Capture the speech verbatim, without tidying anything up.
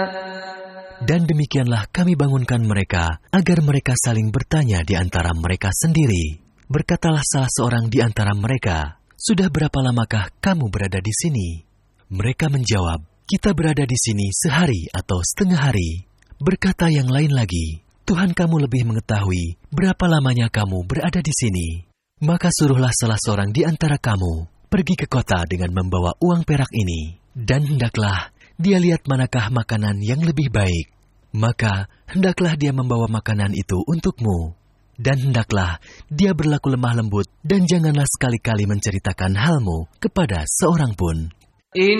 Dan demikianlah kami bangunkan mereka, agar mereka saling bertanya di antara mereka sendiri. Berkatalah salah seorang di antara mereka, "Sudah berapa lamakah kamu berada di sini?" Mereka menjawab, "Kita berada di sini sehari atau setengah hari." Berkata yang lain lagi, "Tuhan kamu lebih mengetahui berapa lamanya kamu berada di sini. Maka suruhlah salah seorang di antara kamu pergi ke kota dengan membawa uang perak ini, dan hendaklah dia lihat manakah makanan yang lebih baik. Maka hendaklah dia membawa makanan itu untukmu. Dan hendaklah dia berlaku lemah lembut, dan janganlah sekali-kali menceritakan halmu kepada seorang pun."